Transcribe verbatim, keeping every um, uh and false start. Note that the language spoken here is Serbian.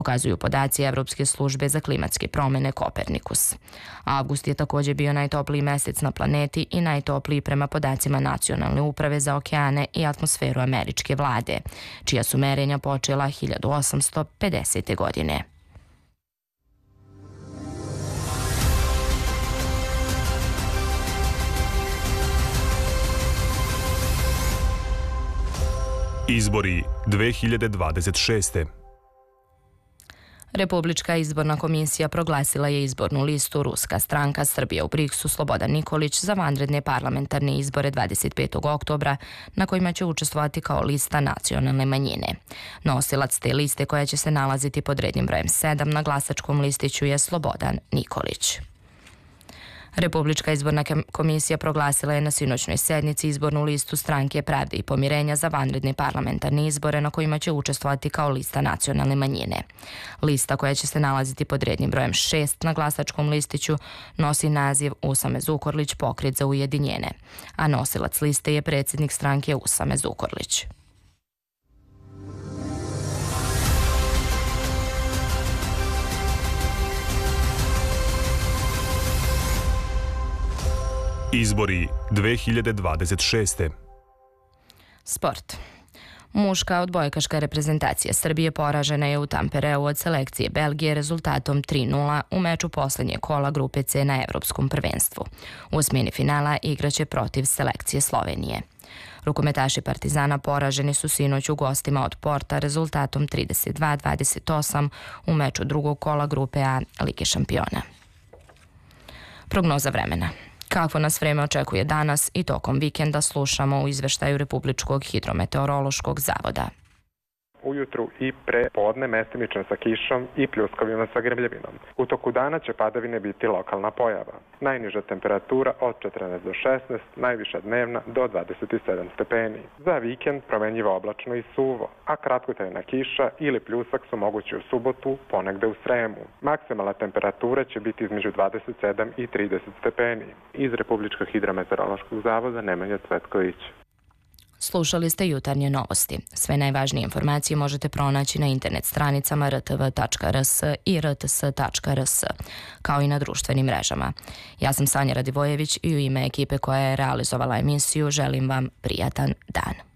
pokazuju podaci Evropske službe za klimatske promene Kopernikus. Avgust je također bio najtopliji mesec na planeti i najtopliji prema podacima Nacionalne uprave za okeane i atmosferu američke vlade, čija su merenja počela hiljadu osamsto pedesete. godine. Izbori dve hiljade dvadeset šeste. Republička izborna komisija proglasila je izbornu listu Ruska stranka Srbija u Briksu Slobodan Nikolić za vanredne parlamentarne izbore dvadeset petog oktobra, na kojima će učestvovati kao lista nacionalne manjine. Nosilac te liste, koja će se nalaziti pod rednim brojem sedam na glasačkom listiću, je Slobodan Nikolić. Republička izborna komisija proglasila je na sinoćnoj sednici izbornu listu Stranke pravde i pomirenja za vanredne parlamentarne izbore, na kojima će učestvovati kao lista nacionalne manjine. Lista, koja će se nalaziti pod rednim brojem šest na glasačkom listiću, nosi naziv Usame Zukorlić pokret za ujedinjene, a nosilac liste je predsjednik stranke Usame Zukorlić. Izbori dve hiljade dvadeset šeste. Sport. Muška odbojkaška reprezentacija Srbije poražena je u Tampereu od selekcije Belgije rezultatom tri nula u meču poslednje kola grupe C na Evropskom prvenstvu. U osmini finala igraće protiv selekcije Slovenije. Rukometaši Partizana poraženi su sinoć u gostima od Porta rezultatom trideset dva dvadeset osam u meču drugog kola grupe A Lige šampiona. Prognoza vremena. Kakvo nas vreme očekuje danas i tokom vikenda slušamo u izveštaju Republičkog hidrometeorološkog zavoda. Ujutru i pre podne mestimično sa kišom i pljuskovima sa grmljavinom. U toku dana će padavine biti lokalna pojava. Najniža temperatura od četrnaest do šesnaest, najviša dnevna do dvadeset sedam stepeni. Za vikend promenljivo oblačno i suvo, a kratkotrajna kiša ili pljusak su mogući u subotu, ponegde u Sremu. Maksimalna temperatura će biti između dvadeset sedam i trideset stepeni. Iz Republičkog hidrometeorološkog zavoda Nemanja Cvetković. Slušali ste jutarnje novosti. Sve najvažnije informacije možete pronaći na internet stranicama r t v tačka r s i r t s tačka r s, kao i na društvenim mrežama. Ja sam Sanja Radivojević i u ime ekipe koja je realizovala emisiju želim vam prijatan dan.